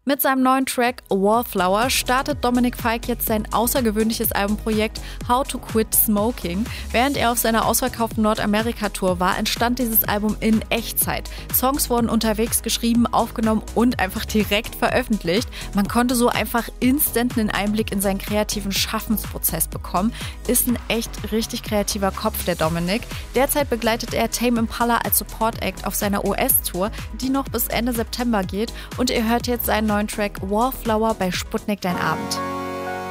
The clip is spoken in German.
Mit seinem neuen Track Wallflower startet Dominic Fike jetzt sein außergewöhnliches Albumprojekt How to Quit Smoking. Während er auf seiner ausverkauften Nordamerika-Tour war, entstand dieses Album in Echtzeit. Songs wurden unterwegs geschrieben, aufgenommen und einfach direkt veröffentlicht. Man konnte so einfach instant einen Einblick in seinen kreativen Schaffensprozess bekommen. Ist ein echt richtig kreativer Kopf, der Dominic. Derzeit begleitet er Tame Impala als Support-Act auf seiner US-Tour, die noch bis Ende September geht. Und ihr hört jetzt seinen neuen Track Wallflower bei Sputnik Dein Abend.